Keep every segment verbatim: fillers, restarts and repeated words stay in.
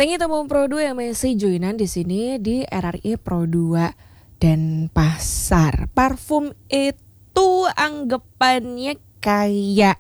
Thank you teman Pro dua yang masih joinan di sini di R R I Pro dua Denpasar. Parfum itu anggapannya kayak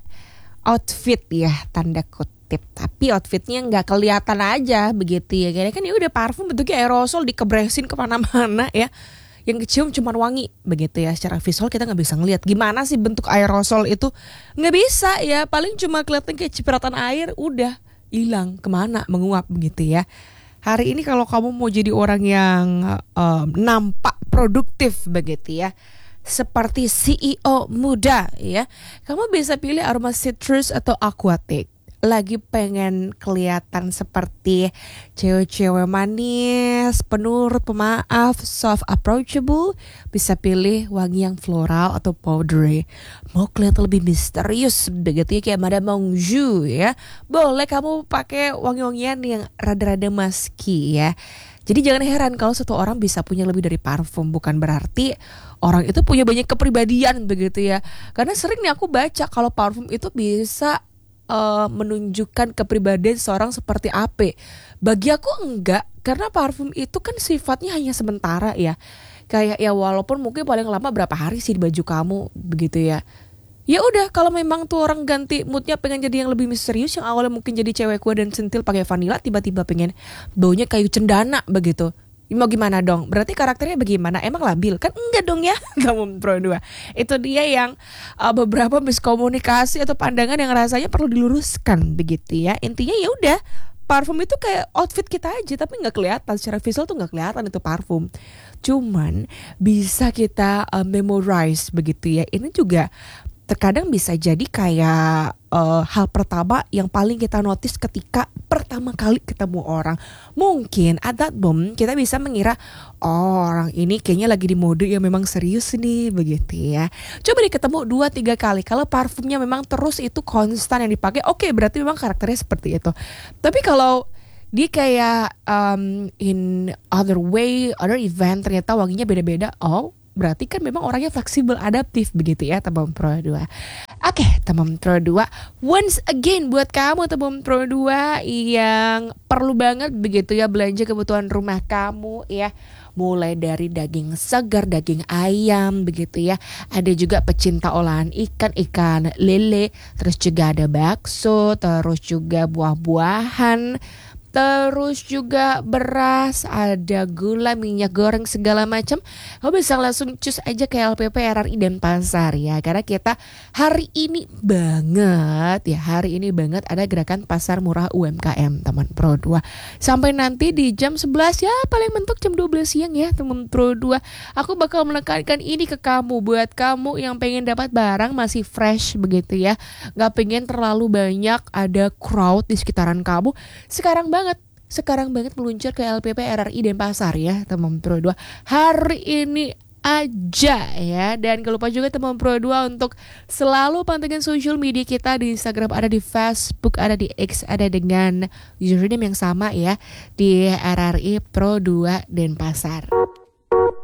outfit ya, tanda kutip. Tapi outfitnya nggak kelihatan aja begitu ya. Karena kan ya udah parfum bentuknya aerosol dikebresin kemana-mana ya. Yang kecium cuma wangi begitu ya. Secara visual kita nggak bisa ngelihat gimana sih bentuk aerosol itu, nggak bisa ya. Paling cuma kelihatan kayak cipratan air, udah hilang kemana, menguap begitu ya. Hari ini kalau kamu mau jadi orang yang um, nampak produktif begitu ya, seperti C E O muda ya, kamu bisa pilih aroma citrus atau aquatic. Lagi pengen kelihatan seperti cewek-cewek manis, penurut, pemaaf, soft, approachable, bisa pilih wangi yang floral atau powdery. Mau kelihatan lebih misterius begitu ya, kayak Madame Monju ya, boleh kamu pakai wangi-wangian yang rada-rada musky ya. Jadi jangan heran kalau satu orang bisa punya lebih dari parfum. Bukan berarti orang itu punya banyak kepribadian begitu ya. Karena sering nih aku baca kalau parfum itu bisa Uh, menunjukkan kepribadian seorang seperti apa. Bagi aku enggak, karena parfum itu kan sifatnya hanya sementara ya. Kayak ya walaupun mungkin paling lama berapa hari sih di baju kamu begitu ya. Ya udah, kalau memang tuh orang ganti moodnya pengen jadi yang lebih misterius, yang awalnya mungkin jadi cewek kuat dan centil pakai vanilla, tiba-tiba pengen baunya kayu cendana begitu. Mau gimana dong? Berarti karakternya bagaimana? Emang labil? Kan enggak dong ya. Kamu Pro dua. Itu dia yang uh, beberapa miskomunikasi atau pandangan yang rasanya perlu diluruskan begitu ya. Intinya ya udah, parfum itu kayak outfit kita aja, tapi nggak kelihatan secara visual tuh, nggak kelihatan itu parfum. Cuman bisa kita uh, memorize begitu ya. Ini juga terkadang bisa jadi kayak uh, hal pertama yang paling kita notice ketika pertama kali ketemu orang. Mungkin at that moment kita bisa mengira, oh orang ini kayaknya lagi di mode yang memang serius nih begitu ya. Coba deh ketemu dua tiga kali. Kalau parfumnya memang terus itu konstan yang dipakai, oke okay, berarti memang karakternya seperti itu. Tapi kalau dia kayak um, in other way, other event ternyata wanginya beda-beda, oh berarti kan memang orangnya fleksibel, adaptif begitu ya teman Pro dua. Oke teman Pro dua, once again buat kamu teman Pro dua yang perlu banget begitu ya belanja kebutuhan rumah kamu ya. Mulai dari daging segar, daging ayam begitu ya. Ada juga pecinta olahan ikan, ikan lele. Terus juga ada bakso, terus juga buah-buahan. Terus juga beras, ada gula, minyak goreng segala macam. Kamu bisa langsung cus aja ke L P P R R I Denpasar ya. Karena kita hari ini banget ya, hari ini banget ada gerakan pasar murah U M K M teman Pro dua. Sampai nanti di jam sebelas ya, paling mentok jam dua belas siang ya teman Pro dua. Aku bakal menekankan ini ke kamu, buat kamu yang pengen dapat barang masih fresh begitu ya. Gak pengen terlalu banyak ada crowd di sekitaran kamu. Sekarang banget Sekarang banget meluncur ke L P P R R I Denpasar ya teman Pro dua. Hari ini aja ya. Dan gak lupa juga teman Pro dua untuk selalu pantengin social media kita. Di Instagram ada, di Facebook ada, di X ada dengan username yang sama ya, di R R I Pro dua Denpasar.